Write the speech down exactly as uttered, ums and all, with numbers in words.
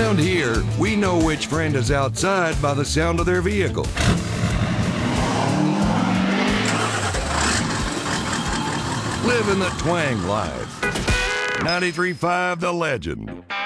Around here, we know which friend is outside by the sound of their vehicle. Living the twang life. ninety-three point five The Legend.